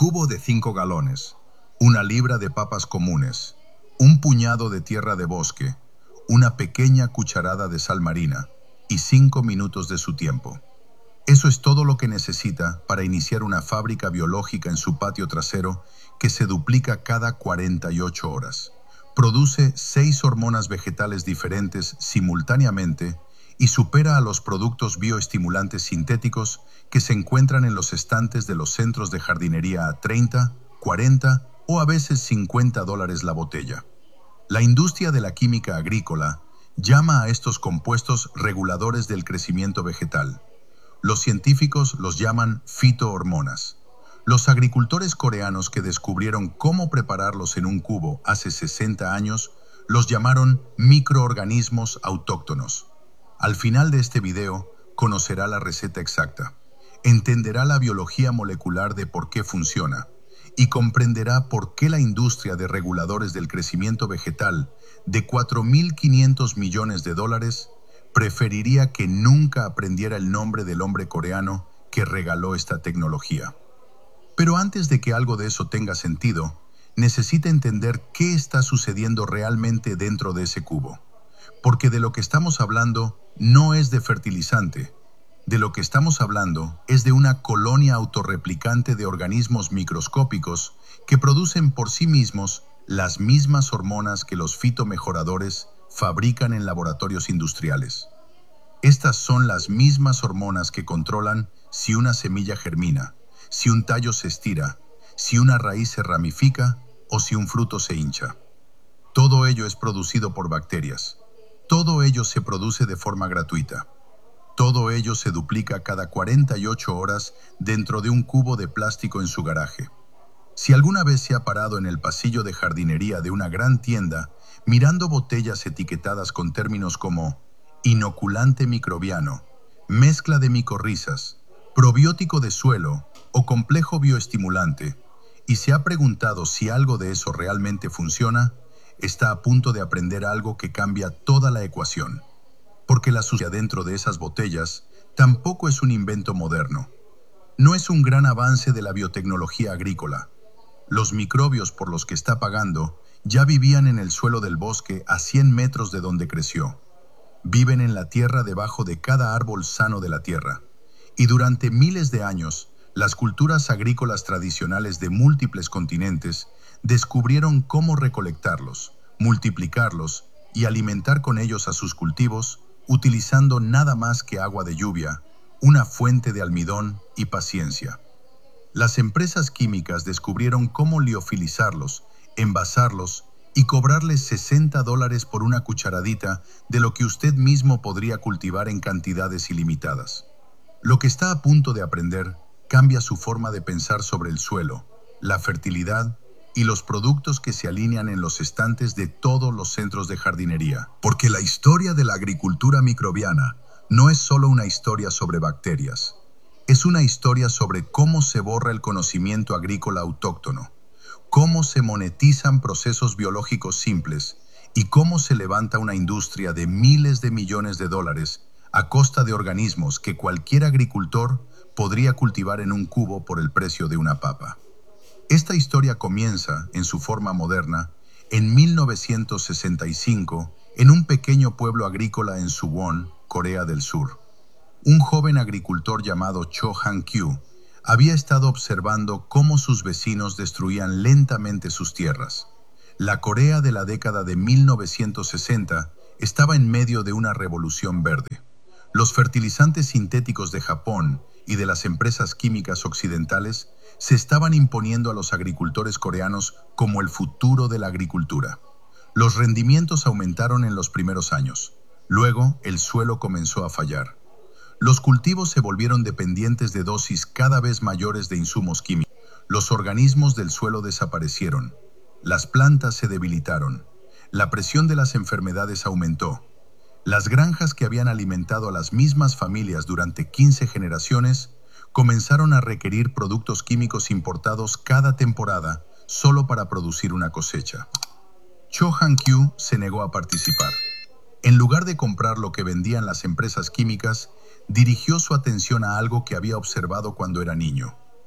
cubo de 5 galones, una libra de papas comunes, un puñado de tierra de bosque, una pequeña cucharada de sal marina y 5 minutos de su tiempo. Eso es todo lo que necesita para iniciar una fábrica biológica en su patio trasero que se duplica cada 48 horas. Produce 6 hormonas vegetales diferentes simultáneamente y supera a los productos bioestimulantes sintéticos que se encuentran en los estantes de los centros de jardinería a 30, 40 o a veces $50 la botella. La industria de la química agrícola llama a estos compuestos reguladores del crecimiento vegetal. Los científicos los llaman fitohormonas. Los agricultores coreanos que descubrieron cómo prepararlos en un cubo hace 60 años los llamaron microorganismos autóctonos. Al final de este video conocerá la receta exacta, entenderá la biología molecular de por qué funciona y comprenderá por qué la industria de reguladores del crecimiento vegetal de $4.500 millones preferiría que nunca aprendiera el nombre del hombre coreano que regaló esta tecnología. Pero antes de que algo de eso tenga sentido, necesita entender qué está sucediendo realmente dentro de ese cubo. Porque de lo que estamos hablando no es de fertilizante. De lo que estamos hablando es de una colonia autorreplicante de organismos microscópicos que producen por sí mismos las mismas hormonas que los fitomejoradores fabrican en laboratorios industriales. Estas son las mismas hormonas que controlan si una semilla germina, si un tallo se estira, si una raíz se ramifica o si un fruto se hincha. Todo ello es producido por bacterias. Todo ello se produce de forma gratuita. Todo ello se duplica cada 48 horas dentro de un cubo de plástico en su garaje. Si alguna vez se ha parado en el pasillo de jardinería de una gran tienda, mirando botellas etiquetadas con términos como inoculante microbiano, mezcla de micorrizas, probiótico de suelo o complejo bioestimulante, y se ha preguntado si algo de eso realmente funciona, está a punto de aprender algo que cambia toda la ecuación. Porque la sustancia dentro de esas botellas tampoco es un invento moderno. No es un gran avance de la biotecnología agrícola. Los microbios por los que está pagando ya vivían en el suelo del bosque a 100 metros de donde creció. Viven en la tierra debajo de cada árbol sano de la tierra. Y durante miles de años, las culturas agrícolas tradicionales de múltiples continentes descubrieron cómo recolectarlos, multiplicarlos y alimentar con ellos a sus cultivos, utilizando nada más que agua de lluvia, una fuente de almidón y paciencia. Las empresas químicas descubrieron cómo liofilizarlos, envasarlos y cobrarles $60 por una cucharadita de lo que usted mismo podría cultivar en cantidades ilimitadas. Lo que está a punto de aprender cambia su forma de pensar sobre el suelo, la fertilidad y los productos que se alinean en los estantes de todos los centros de jardinería. Porque la historia de la agricultura microbiana no es solo una historia sobre bacterias. Es una historia sobre cómo se borra el conocimiento agrícola autóctono, cómo se monetizan procesos biológicos simples y cómo se levanta una industria de miles de millones de dólares a costa de organismos que cualquier agricultor podría cultivar en un cubo por el precio de una papa. Esta historia comienza, en su forma moderna, en 1965, en un pequeño pueblo agrícola en Suwon, Corea del Sur. Un joven agricultor llamado Cho Han-kyu había estado observando cómo sus vecinos destruían lentamente sus tierras. La Corea de la década de 1960 estaba en medio de una revolución verde. Los fertilizantes sintéticos de Japón y de las empresas químicas occidentales se estaban imponiendo a los agricultores coreanos como el futuro de la agricultura. Los rendimientos aumentaron en los primeros años. Luego, el suelo comenzó a fallar. Los cultivos se volvieron dependientes de dosis cada vez mayores de insumos químicos. Los organismos del suelo desaparecieron. Las plantas se debilitaron. La presión de las enfermedades aumentó. Las granjas que habían alimentado a las mismas familias durante 15 generaciones comenzaron a requerir productos químicos importados cada temporada solo para producir una cosecha. Cho Han-kyu se negó a participar. En lugar de comprar lo que vendían las empresas químicas, dirigió su atención a algo que había observado cuando era niño.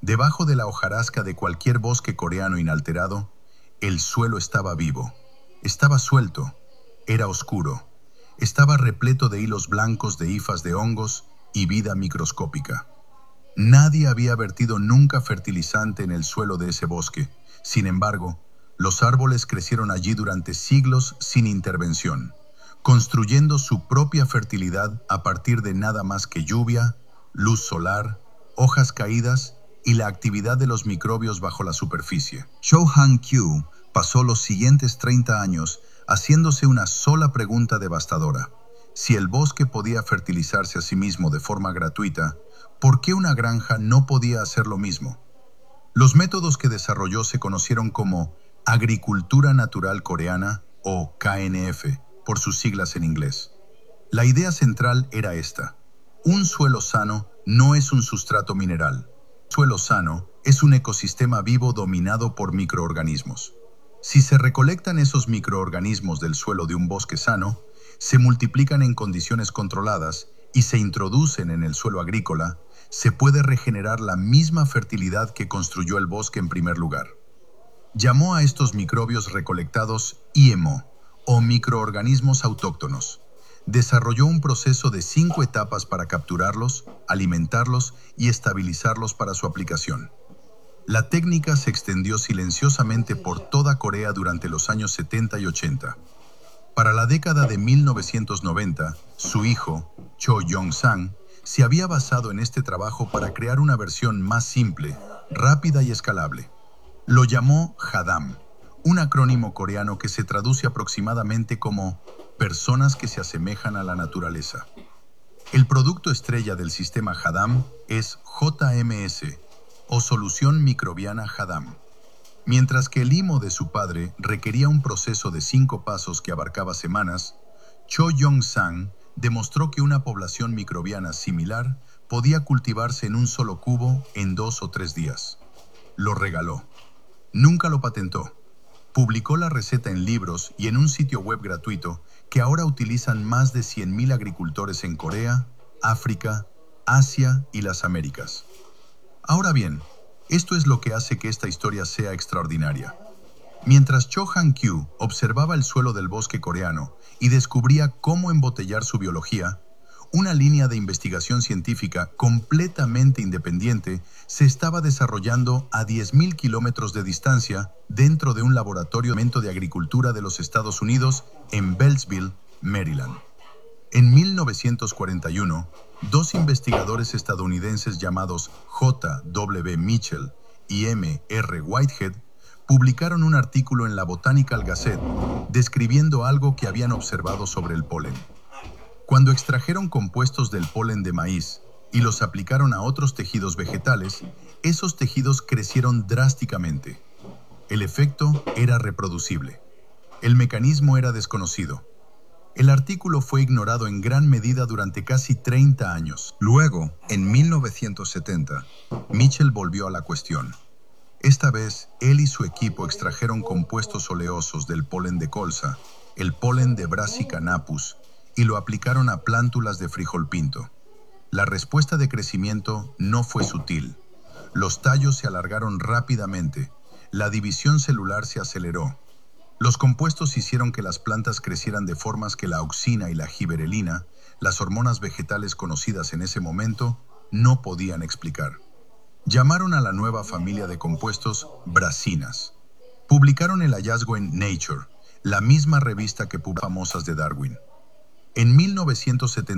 Debajo de la hojarasca de cualquier bosque coreano inalterado, el suelo estaba vivo, estaba suelto, era oscuro, estaba repleto de hilos blancos de hifas de hongos y vida microscópica. Nadie había vertido nunca fertilizante en el suelo de ese bosque. Sin embargo, los árboles crecieron allí durante siglos sin intervención, construyendo su propia fertilidad a partir de nada más que lluvia, luz solar, hojas caídas y la actividad de los microbios bajo la superficie. Cho Han-kyu pasó los siguientes 30 años haciéndose una sola pregunta devastadora: si el bosque podía fertilizarse a sí mismo de forma gratuita, ¿por qué una granja no podía hacer lo mismo? Los métodos que desarrolló se conocieron como Agricultura Natural Coreana, o KNF, por sus siglas en inglés. La idea central era esta: un suelo sano no es un sustrato mineral. Suelo sano es un ecosistema vivo dominado por microorganismos. Si se recolectan esos microorganismos del suelo de un bosque sano, se multiplican en condiciones controladas y se introducen en el suelo agrícola, se puede regenerar la misma fertilidad que construyó el bosque en primer lugar. Llamó a estos microbios recolectados IMO, o microorganismos autóctonos. Desarrolló un proceso de 5 etapas para capturarlos, alimentarlos y estabilizarlos para su aplicación. La técnica se extendió silenciosamente por toda Corea durante los años 70 y 80. Para la década de 1990, su hijo, Cho Yong-sang, se había basado en este trabajo para crear una versión más simple, rápida y escalable. Lo llamó Hadam, un acrónimo coreano que se traduce aproximadamente como personas que se asemejan a la naturaleza. El producto estrella del sistema Hadam es JMS, o Solución Microbiana Hadam. Mientras que el IMO de su padre requería un proceso de 5 pasos que abarcaba semanas, Cho Yong-sang demostró que una población microbiana similar podía cultivarse en un solo cubo en 2 o 3 días. Lo regaló. Nunca lo patentó. Publicó la receta en libros y en un sitio web gratuito que ahora utilizan más de 100.000 agricultores en Corea, África, Asia y las Américas. Ahora bien, esto es lo que hace que esta historia sea extraordinaria. Mientras Cho Han-kyu observaba el suelo del bosque coreano y descubría cómo embotellar su biología, una línea de investigación científica completamente independiente se estaba desarrollando a 10.000 kilómetros de distancia dentro de un laboratorio de agricultura de los Estados Unidos en Beltsville, Maryland. En 1941, 2 investigadores estadounidenses llamados J. W. Mitchell y M. R. Whitehead publicaron un artículo en la Botanical Gazette describiendo algo que habían observado sobre el polen. Cuando extrajeron compuestos del polen de maíz y los aplicaron a otros tejidos vegetales, esos tejidos crecieron drásticamente. El efecto era reproducible. El mecanismo era desconocido. El artículo fue ignorado en gran medida durante casi 30 años. Luego, en 1970, Mitchell volvió a la cuestión. Esta vez, él y su equipo extrajeron compuestos oleosos del polen de colza, el polen de Brassica napus, y lo aplicaron a plántulas de frijol pinto. La respuesta de crecimiento no fue sutil. Los tallos se alargaron rápidamente, la división celular se aceleró. Los compuestos hicieron que las plantas crecieran de formas que la auxina y la giberelina, las hormonas vegetales conocidas en ese momento, no podían explicar. Llamaron a la nueva familia de compuestos brassinas. Publicaron el hallazgo en Nature, la misma revista que publicó famosas de Darwin. En 1970